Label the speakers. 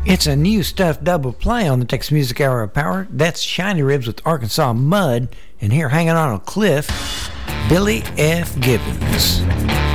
Speaker 1: It's a new stuff double play on the Texas Music Hour of Power. That's Shiny Ribs with Arkansas Mud. And here, hanging on a cliff, Billy F. Gibbons.